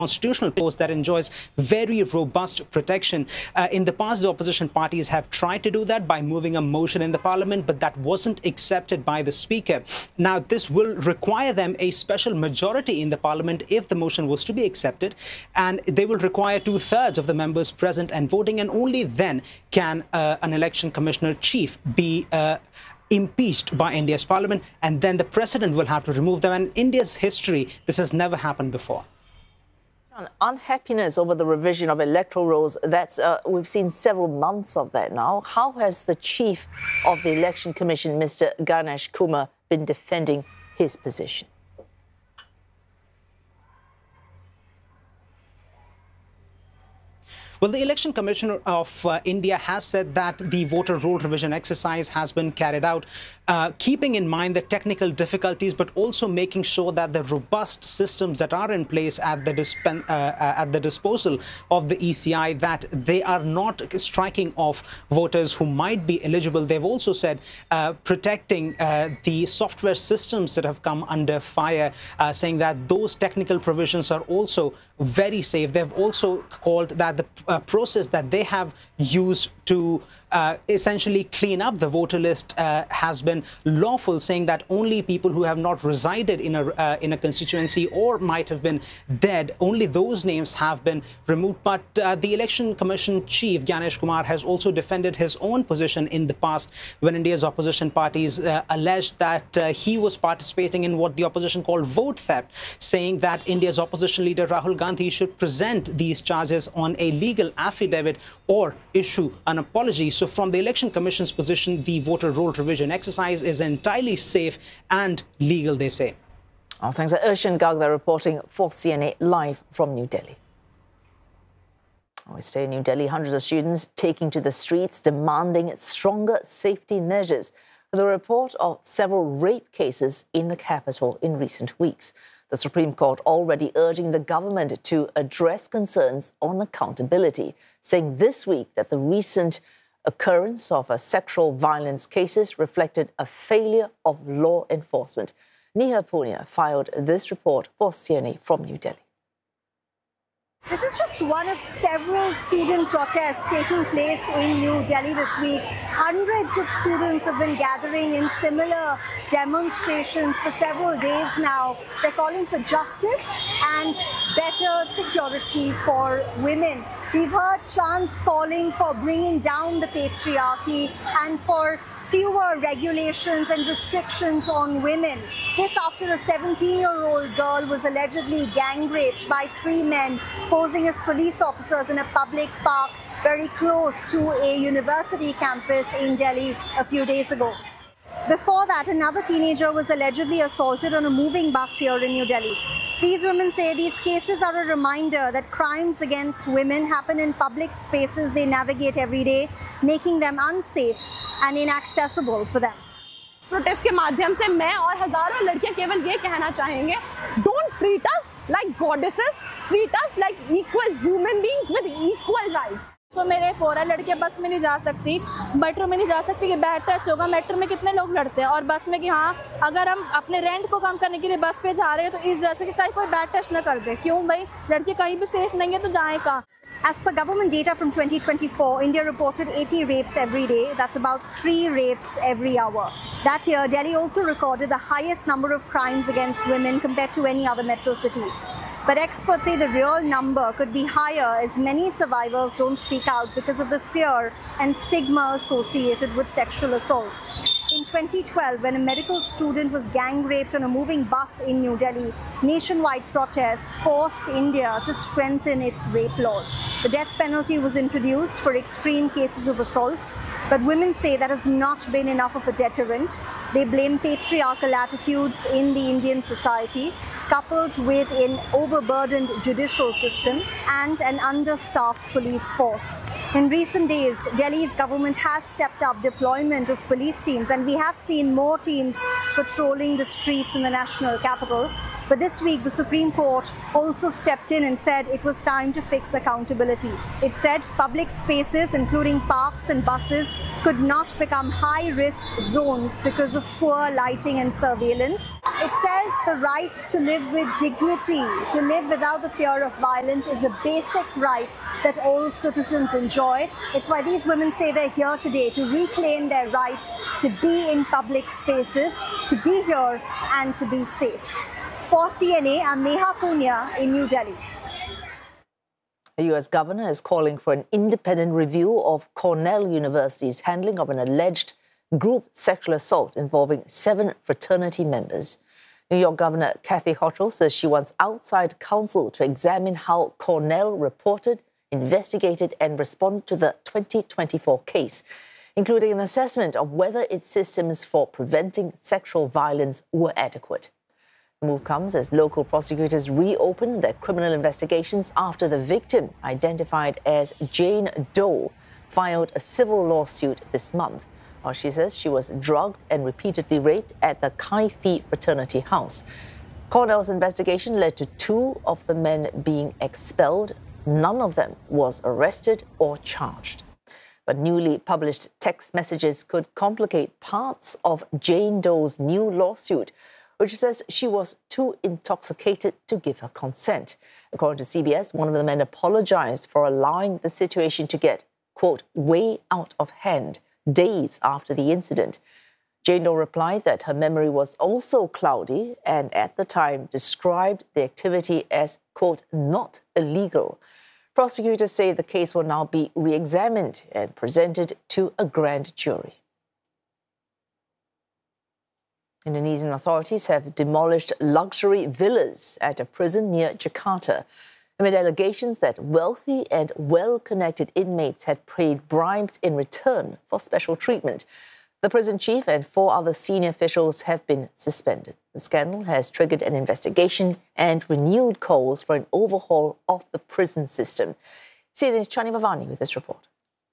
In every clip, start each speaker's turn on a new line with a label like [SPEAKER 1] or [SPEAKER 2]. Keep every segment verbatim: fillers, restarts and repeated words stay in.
[SPEAKER 1] constitutional post that enjoys very robust protection. Uh, in the past, the opposition parties have tried to do that by moving a motion in the parliament, but that wasn't accepted by the speaker. Now, this will require them a special majority in the parliament if the motion was to be accepted, and they will require two-thirds of the members present and voting, and only then can uh, an election commissioner chief be uh, impeached by India's parliament, and then the president will have to remove them. And in India's history, this has never happened before.
[SPEAKER 2] Unhappiness over the revision of electoral rolls, that's uh, we've seen several months of that now. How has the chief of the Election Commission, Mister Ganesh Kumar, been defending his position?
[SPEAKER 1] Well, the Election Commissioner of uh, India has said that the voter roll revision exercise has been carried out, uh, keeping in mind the technical difficulties, but also making sure that the robust systems that are in place at the, dispen uh, uh, at the disposal of the E C I, that they are not striking off voters who might be eligible. They've also said uh, protecting uh, the software systems that have come under fire, uh, saying that those technical provisions are also very safe. They've also called that the uh, process that they have used to uh, essentially clean up the voter list uh, has been lawful, saying that only people who have not resided in a uh, in a constituency or might have been dead, only those names have been removed. But uh, the Election Commission chief, Ganesh Kumar, has also defended his own position in the past when India's opposition parties uh, alleged that uh, he was participating in what the opposition called vote theft, saying that India's opposition leader Rahul Gandhi should present these charges on a legal affidavit or issue an apology. So from the Election Commission's position, the voter roll revision exercise is entirely safe and legal, they say.
[SPEAKER 2] Oh, thanks. Urshan Gagda reporting for C N A live from New Delhi. We stay in New Delhi. Hundreds of students taking to the streets demanding stronger safety measures for the report of several rape cases in the capital in recent weeks. The Supreme Court already urging the government to address concerns on accountability, saying this week that the recent occurrence of a sexual violence cases reflected a failure of law enforcement. Neha Punia filed this report for C N A from New Delhi.
[SPEAKER 3] This is just one of several student protests taking place in New Delhi this week. Hundreds of students have been gathering in similar demonstrations for several days now. They're calling for justice and better security for women. We've heard chants calling for bringing down the patriarchy and for fewer regulations and restrictions on women. This after a seventeen-year-old girl was allegedly gang raped by three men posing as police officers in a public park very close to a university campus in Delhi a few days ago. Before that, another teenager was allegedly assaulted on a moving bus here in New Delhi. These women say these cases are a reminder that crimes against women happen in public spaces they navigate every day, making them unsafe and inaccessible for them.
[SPEAKER 4] Protest के माध्यम से मैं और हजारों लड़कियां केवल ये कहना चाहेंगे, don't treat us like goddesses, treat us like equal human beings with equal rights.
[SPEAKER 5] So मेरे फोरा लड़कियां बस में नहीं जा सकती, मेट्रो में नहीं जा सकती कि बैठ टच होगा। मेट्रो में कितने लोग लड़ते हैं और बस में कि हाँ अगर हम अपने रेंट को कम करने के लिए बस पे जा रहे हैं तो इस डर से कि कहीं कोई बैठ टच न कर दे। क्यों भाई, लड़की कहीं भी सेफ नहीं है तो जाए कहाँ?
[SPEAKER 3] As per government data from twenty twenty-four, India reported eighty rapes every day. That's about three rapes every hour. That year, Delhi also recorded the highest number of crimes against women compared to any other metro city. But experts say the real number could be higher as many survivors don't speak out because of the fear and stigma associated with sexual assaults. In twenty twelve, when a medical student was gang raped on a moving bus in New Delhi, nationwide protests forced India to strengthen its rape laws. The death penalty was introduced for extreme cases of assault, but women say that has not been enough of a deterrent. They blame patriarchal attitudes in the Indian society, coupled with an overburdened judicial system and an understaffed police force. In recent days, Delhi's government has stepped up deployment of police teams, and we have seen more teams patrolling the streets in the national capital. But this week, the Supreme Court also stepped in and said it was time to fix accountability. It said public spaces, including parks and buses, could not become high-risk zones because of poor lighting and surveillance. It says the right to live with dignity, to live without the fear of violence is a basic right that all citizens enjoy. It's why these women say they're here today to reclaim their right to be in public spaces, to be here and to be safe. For C N A, I'm Neha Punya in New Delhi.
[SPEAKER 2] The U S governor is calling for an independent review of Cornell University's handling of an alleged group sexual assault involving seven fraternity members. New York Governor Kathy Hochul says she wants outside counsel to examine how Cornell reported, investigated and responded to the twenty twenty-four case, including an assessment of whether its systems for preventing sexual violence were adequate. The move comes as local prosecutors reopened their criminal investigations after the victim, identified as Jane Doe, filed a civil lawsuit this month. Well, she says she was drugged and repeatedly raped at the Chi Phi fraternity house. Cornell's investigation led to two of the men being expelled. None of them was arrested or charged. But newly published text messages could complicate parts of Jane Doe's new lawsuit, which says she was too intoxicated to give her consent. According to C B S, one of the men apologized for allowing the situation to get, quote, way out of hand days after the incident. Jane Doe replied that her memory was also cloudy and at the time described the activity as, quote, not illegal. Prosecutors say the case will now be re-examined and presented to a grand jury. Indonesian authorities have demolished luxury villas at a prison near Jakarta amid allegations that wealthy and well-connected inmates had paid bribes in return for special treatment. The prison chief and four other senior officials have been suspended. The scandal has triggered an investigation and renewed calls for an overhaul of the prison system. C N A's Chani Bhavani with this report.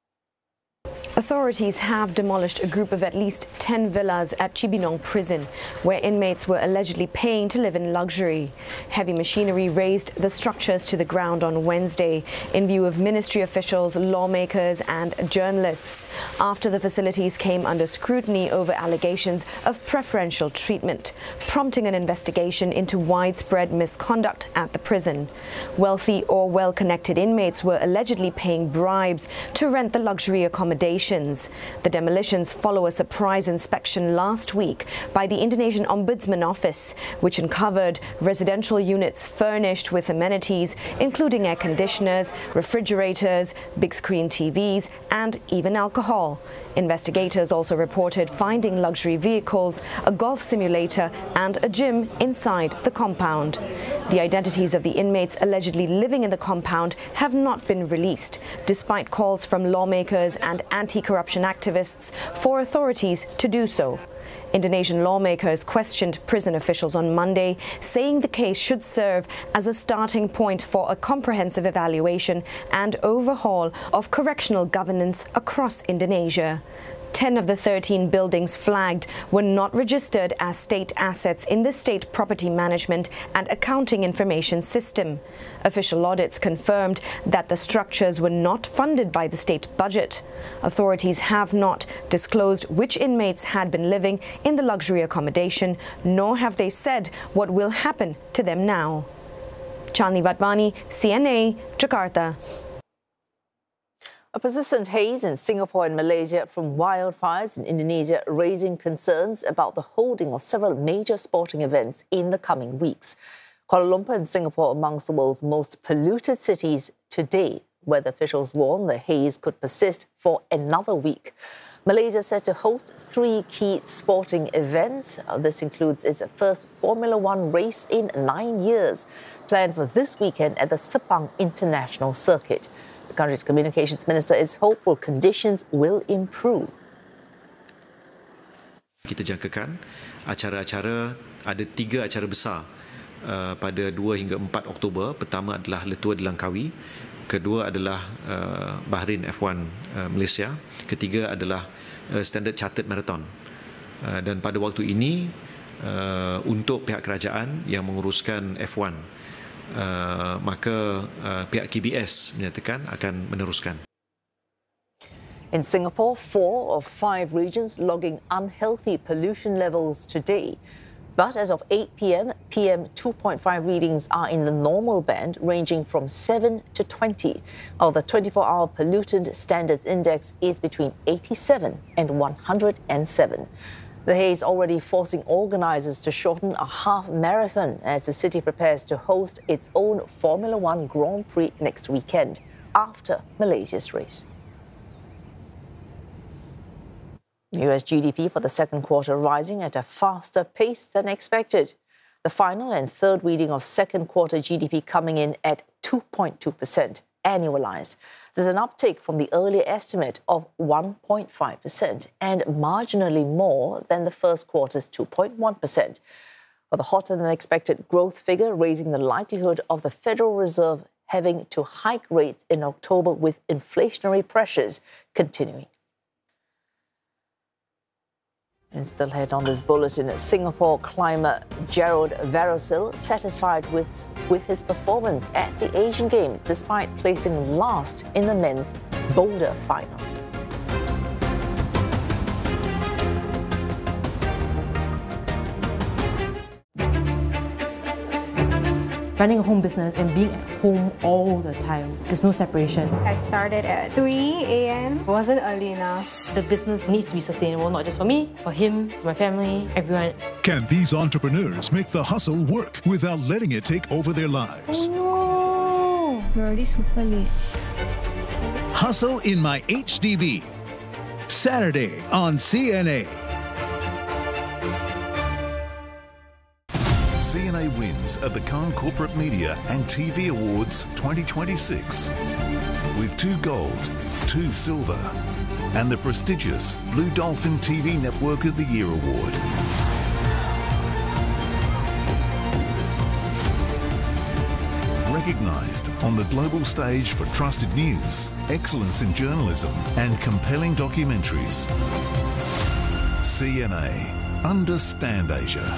[SPEAKER 6] Authorities have demolished a group of at least ten villas at Cibinong prison, where inmates were allegedly paying to live in luxury. Heavy machinery razed the structures to the ground on Wednesday in view of ministry officials, lawmakers and journalists, after the facilities came under scrutiny over allegations of preferential treatment, prompting an investigation into widespread misconduct at the prison. Wealthy or well-connected inmates were allegedly paying bribes to rent the luxury accommodation. The demolitions follow a surprise inspection last week by the Indonesian Ombudsman Office, which uncovered residential units furnished with amenities, including air conditioners, refrigerators, big screen T Vs, and even alcohol. Investigators also reported finding luxury vehicles, a golf simulator, and a gym inside the compound. The identities of the inmates allegedly living in the compound have not been released, despite calls from lawmakers and anti-corruption activists for authorities to do so. Indonesian lawmakers questioned prison officials on Monday, saying the case should serve as a starting point for a comprehensive evaluation and overhaul of correctional governance across Indonesia. Ten of the thirteen buildings flagged were not registered as state assets in the State Property Management and Accounting Information System. Official audits confirmed that the structures were not funded by the state budget. Authorities have not disclosed which inmates had been living in the luxury accommodation, nor have they said what will happen to them now. Chalni Vatwani, C N A, Jakarta.
[SPEAKER 2] A persistent haze in Singapore and Malaysia from wildfires in Indonesia raising concerns about the holding of several major sporting events in the coming weeks. Kuala Lumpur and Singapore amongst the world's most polluted cities today. Weather officials warn the haze could persist for another week. Malaysia is set to host three key sporting events. This includes its first Formula One race in nine years, planned for this weekend at the Sepang International Circuit. The country's communications minister is hopeful conditions will improve.
[SPEAKER 7] Kita jangkakan acara-acara, ada tiga acara besar uh, pada dua hingga empat Oktober. Pertama adalah Letua di Langkawi, kedua adalah uh, Bahrain F one uh, Malaysia, ketiga adalah uh, Standard Chartered Marathon. Uh, dan pada waktu ini uh, untuk pihak kerajaan yang menguruskan F one, Uh, maka uh, pihak K B S menyatakan akan meneruskan.
[SPEAKER 2] In Singapore, four of five regions logging unhealthy pollution levels today. But as of eight p m, P M two point five readings are in the normal band, ranging from seven to twenty, while the twenty-four hour pollutant standards index is between eighty-seven and one hundred seven. The haze already forcing organizers to shorten a half marathon as the city prepares to host its own Formula One Grand Prix next weekend, after Malaysia's race. U S G D P for the second quarter rising at a faster pace than expected. The final and third reading of second quarter G D P coming in at two point two percent annualized. There's an uptick from the earlier estimate of one point five percent and marginally more than the first quarter's two point one percent. For the hotter than expected growth figure, raising the likelihood of the Federal Reserve having to hike rates in October with inflationary pressures continuing. And still ahead on this bulletin, Singapore climber Gerald Verosil satisfied with, with his performance at the Asian Games despite placing last in the men's boulder final.
[SPEAKER 8] Running a home business and being at home all the time, there's no separation.
[SPEAKER 9] I started at three a m It wasn't early enough.
[SPEAKER 8] The business needs to be sustainable, not just for me, for him, my family, everyone.
[SPEAKER 10] Can these entrepreneurs make the hustle work without letting it take over their lives?
[SPEAKER 9] Oh no! We're already super late.
[SPEAKER 10] Hustle in My H D B. Saturday on C N A. C N A wins at the Cannes Corporate Media and T V Awards twenty twenty-six with two gold, two silver, and the prestigious Blue Dolphin T V Network of the Year Award. Recognized on the global stage for trusted news, excellence in journalism, and compelling documentaries. C N A. Understand Asia.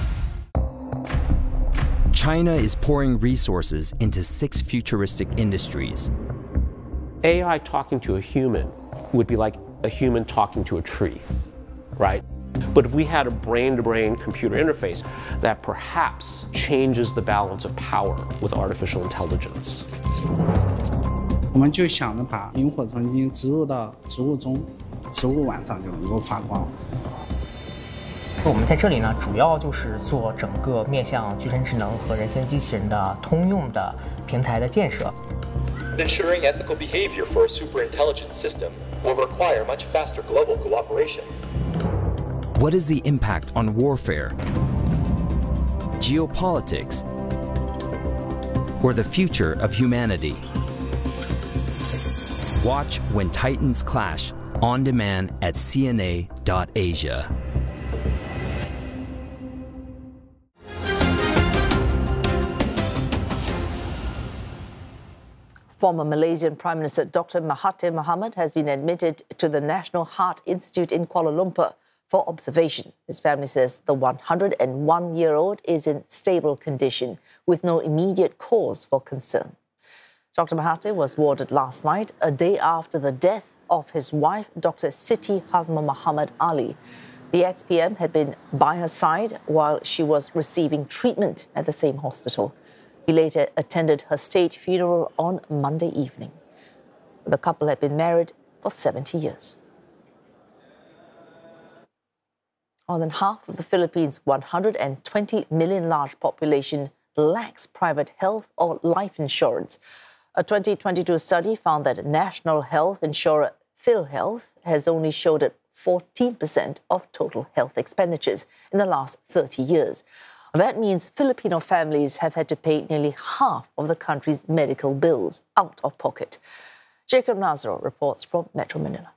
[SPEAKER 11] China is pouring resources into six futuristic industries.
[SPEAKER 12] A I talking to a human would be like a human talking to a tree, right? But if we had a brain-to-brain computer interface that perhaps changes the balance of power with artificial intelligence.
[SPEAKER 13] 我们就想着把萤火虫晶植入到植物中，植物晚上就能够发光。
[SPEAKER 14] 我们在这里呢，主要就是做整个面向具身智能和人形机器人的通用的平台的建设。
[SPEAKER 15] Ensuring ethical behavior for a superintelligent system will require much faster global cooperation.
[SPEAKER 11] What is the impact on warfare, geopolitics, or the future of humanity? Watch When Titans Clash on demand at C N A dot asia.
[SPEAKER 2] Former Malaysian Prime Minister Doctor Mahathir Mohamad has been admitted to the National Heart Institute in Kuala Lumpur for observation. His family says the one hundred one-year-old is in stable condition with no immediate cause for concern. Doctor Mahathir was warded last night, a day after the death of his wife, Doctor Siti Hasmah Muhammad Ali. The ex-P M had been by her side while she was receiving treatment at the same hospital. He later attended her state funeral on Monday evening. The couple had been married for seventy years. More than half of the Philippines' one hundred twenty million large population lacks private health or life insurance. A twenty twenty-two study found that national health insurer PhilHealth has only showed at fourteen percent of total health expenditures in the last thirty years. That means Filipino families have had to pay nearly half of the country's medical bills out of pocket. Jacob Nazaro reports from Metro Manila.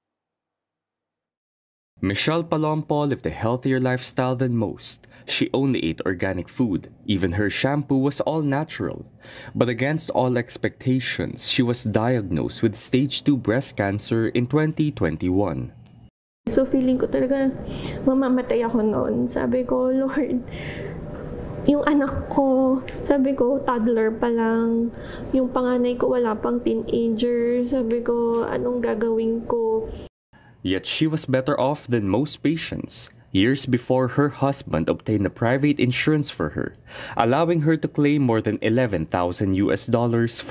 [SPEAKER 16] Michelle Palompo lived a healthier lifestyle than most. She only ate organic food. Even her shampoo was all natural. But against all expectations, she was diagnosed with stage two breast cancer in twenty twenty-one.
[SPEAKER 17] So feeling ko talaga mamamatay ako noon. Sabi ko, Lord, yung anak ko, sabi ko, toddler pa lang. Yung panganay ko wala pang teenager. Sabi ko, anong gagawin ko?
[SPEAKER 16] Yet she was better off than most patients. years before her husband obtained a private insurance for her, allowing her to claim more than eleven thousand U S dollars